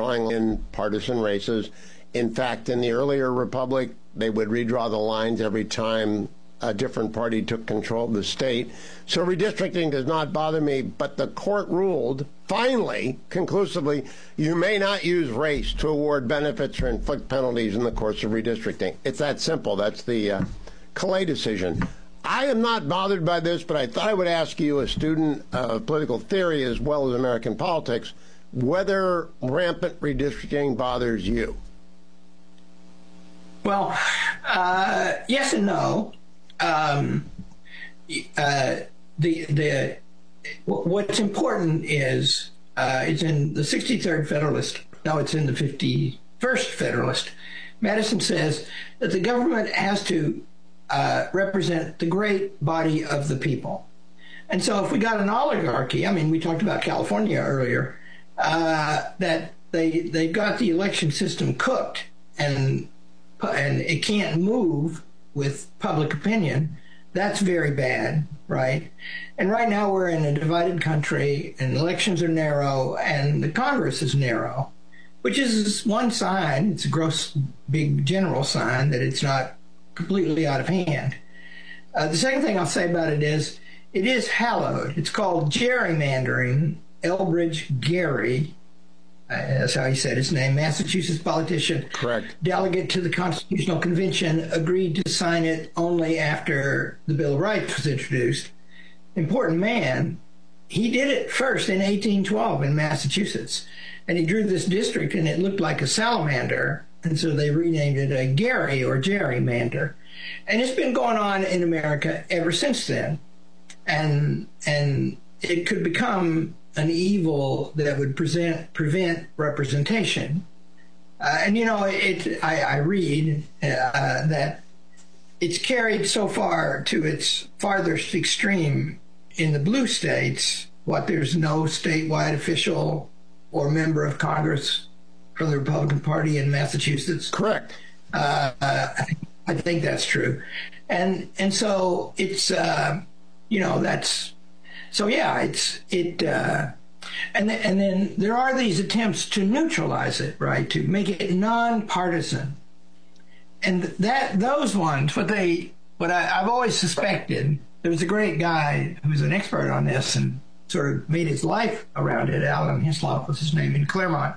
drawing in partisan races. In fact, in the earlier republic, they would redraw the lines every time a different party took control of the state. So redistricting does not bother me, but the court ruled, finally, conclusively, you may not use race to award benefits or inflict penalties in the course of redistricting. It's that simple. That's the Calais decision. I am not bothered by this, but I thought I would ask you, a student of political theory as well as American politics, whether rampant redistricting bothers you. Well, yes and no. What's important is it's in the 63rd Federalist. No, it's in the 51st Federalist. Madison says that the government has to represent the great body of the people. And so if we got an oligarchy, I mean, we talked about California earlier, that they've got the election system cooked and it can't move with public opinion, that's very bad, right? And right now we're in a divided country and elections are narrow and the Congress is narrow, which is one sign. It's a gross, big general sign that it's not completely out of hand. The second thing I'll say about it is hallowed. It's called gerrymandering. Elbridge Gerry, that's how he said his name, Massachusetts politician, correct, delegate to the Constitutional Convention, agreed to sign it only after the Bill of Rights was introduced. Important man. He did it first in 1812 in Massachusetts, and he drew this district, and it looked like a salamander, and so they renamed it a Gerry or gerrymander. And it's been going on in America ever since then, and it could become an evil that would prevent representation. And, you know, I read that it's carried so far to its farthest extreme in the blue states. There's no statewide official or member of Congress from the Republican Party in Massachusetts. Correct. I think that's true. And so it's, you know, that's, so yeah, and then there are these attempts to neutralize it, right? To make it nonpartisan. And those ones, what I've always suspected, there was a great guy who's an expert on this and sort of made his life around it. Alan Hislop was his name, in Claremont.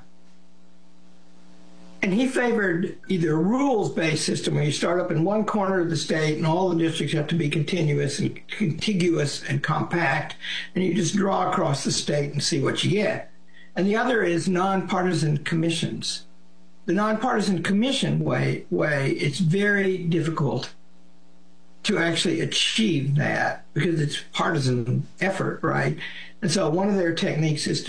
And he favored either a rules-based system where you start up in one corner of the state and all the districts have to be contiguous and compact, and you just draw across the state and see what you get. And the other is nonpartisan commissions. The nonpartisan commission way, it's very difficult to actually achieve that because it's partisan effort, right? And so one of their techniques is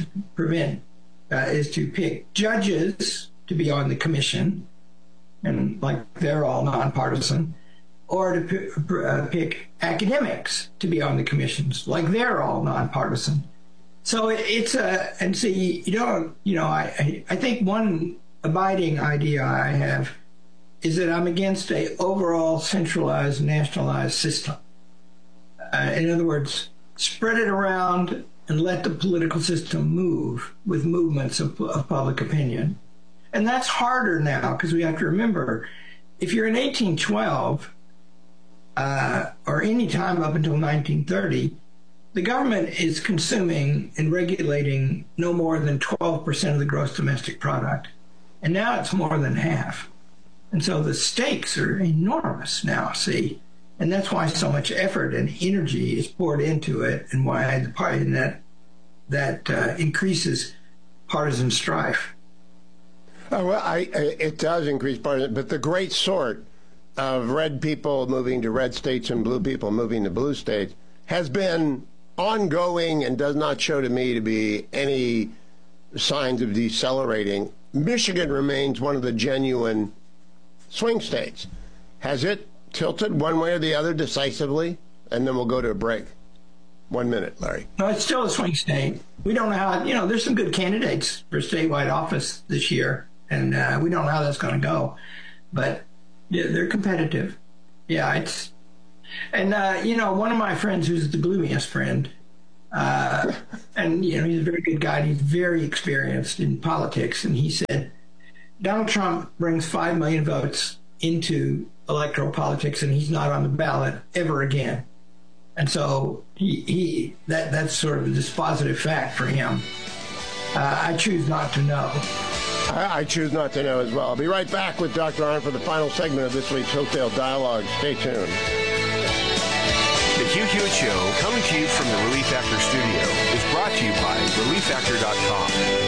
to pick judges to be on the commission, and like they're all nonpartisan, or to pick academics to be on the commissions, like they're all nonpartisan. So it's and see, I think one abiding idea I have is that I'm against a overall centralized, nationalized system. In other words, spread it around and let the political system move with movements of public opinion. And that's harder now because we have to remember, if you're in 1812 or any time up until 1930, the government is consuming and regulating no more than 12% of the gross domestic product. And now it's more than half. And so the stakes are enormous now, see? And that's why so much effort and energy is poured into it, and why the party that increases partisan strife. Oh, well, it does increase partisan, but the great sort of red people moving to red states and blue people moving to blue states has been ongoing and does not show to me to be any signs of decelerating. Michigan remains one of the genuine swing states. Has it tilted one way or the other decisively? And then we'll go to a break. 1 minute, Larry. No, it's still a swing state. We don't know how, there's some good candidates for statewide office this year, and we don't know how that's going to go. But yeah, they're competitive. Yeah, and one of my friends who's the gloomiest friend And, he's a very good guy. And he's very experienced in politics. And he said, Donald Trump brings 5 million votes into electoral politics, and he's not on the ballot ever again. And so that's sort of a dispositive fact for him. I choose not to know. I choose not to know as well. I'll be right back with Dr. Arnn for the final segment of this week's Hillsdale Dialogue. Stay tuned. The Hugh Hewitt Show, coming to you from the Relief Factor studio, is brought to you by ReliefFactor.com.